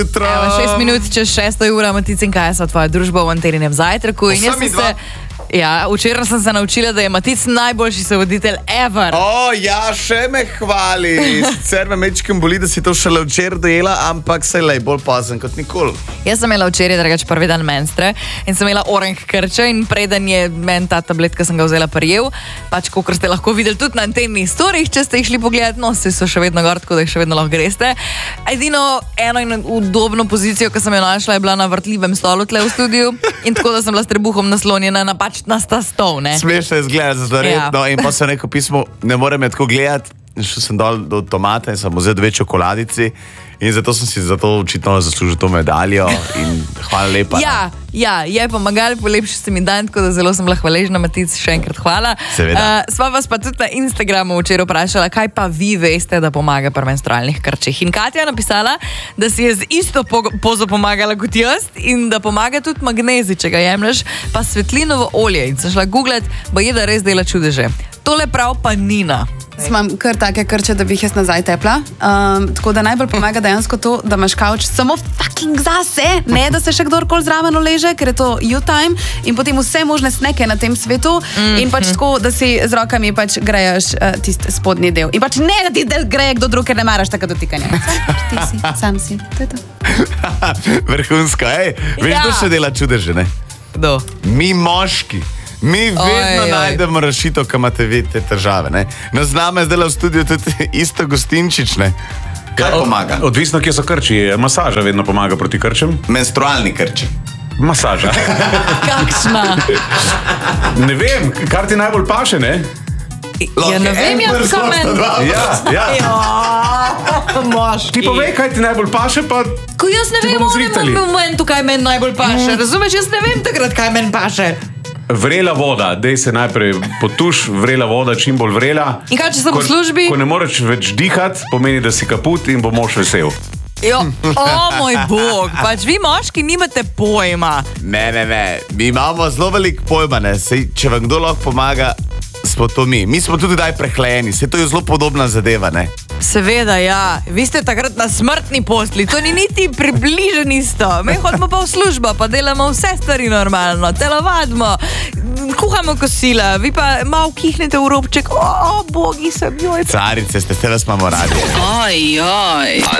6 minut čez 6 ura, Matic in Kaja so tvoja družba v Anteninem zajtrku. In jaz sem se... Ja, včeraj sem se naučila, da je Matic najboljši sovoditelj ever. Še me hvali. Sicer me mečkem boli, da si to šele včeraj dojela, ampak se lej bolj pozen kot nikoli. Jaz sem imela včeraj, drugače prvi dan menstre in sem imela orang krče in preden je meni ta tabletka, sem ga vzela prijel, pač kakor ste lahko videli tudi na Antennih storih, če ste jih šli pogledat, nosi so še vedno gor, tako da jih še vedno lahko greste. Edino eno in udobno pozicijo, ki sem jo našla, je bila na vrtljivem stolu tle v studiu in tako da sem bila s trebuhom naslonjena na sta stol, ne? Smešno je zgledati, zato redno. In pa sem rekel pismo, ne morem je tako gledati. Šel sem dol do tomata in sem vzel 2 čokoladici in zato sem si očitno zaslužil to medaljo in hvala lepa. Ja, je pomagal, polepši se mi dan, tako da zelo sem bila hvaležna, Matic, še enkrat hvala. Seveda. Sva vas pa tudi na Instagramu včeraj vprašala, kaj pa vi veste, da pomaga pri menstrualnih krčih. In Katja je napisala, da si je z isto pozo pomagala kot jaz in da pomaga tudi magnezij, če ga jemlješ, pa svetlinovo olje. In sem šla googlat, bo je da res dela čudeže. Tole prav pa Nina. Imam kar take krče, da bi jih jaz nazaj tepla. Tako da najbolj pomaga dejansko to, da imaš kavč samo fucking zase, ne da se še kdorkoli zraven uleže, ker je to you time in potem vse možne sneke na tem svetu in pač tako, da si z rokami pač greješ tisti spodnji del. In pač ne, da ti del greje kdo drug, ker ne maraš tako dotikanja. Ti si, sam si, to je to. Vrhunsko, veš, kdo še dela čudeže, ne? Kdo? Mi moški. Mi vedno najdemo rešitev, ko imate vi te težave, ne? No, z nami je zdaj v studiu tudi isto Gostinčič, ne? Kaj pomaga? Odvisno, kje so krči. Masaža vedno pomaga proti krčem. Menstrualni krči. Masaža. Kakšna? Ne vem, kar ti najbolj paše, ne? Ja, ne vem, kaj meni. Ti povej, kaj ti najbolj paše, pa ko jaz ne vem, v momentu, kaj meni najbolj paše. Razumeš, jaz ne vem takrat, kaj meni paše. Vrela voda, dej se najprej potuš, vrela voda, čim bolj vrela. In kaj, če sem v službi? Ko ne moreš več dihati, pomeni, da si kaput in bo mož vesel. Moj bog, pač vi moški nimate pojma. Ne, mi imamo zelo veliko pojma, ne. Sej, če vam kdo lahko pomaga, smo to mi. Mi smo tudi daj prehlajeni, sej to je zelo podobna zadeva, ne. Seveda, ja. Vi ste takrat na smrtni posli, to ni niti približen isto. Mi hodimo pa v službo, pa delamo vse stvari normalno, telovadimo, kuhamo kosila, vi pa malo kihnete v robček, bogi sem, joj. Carice ste, vas imamo radi.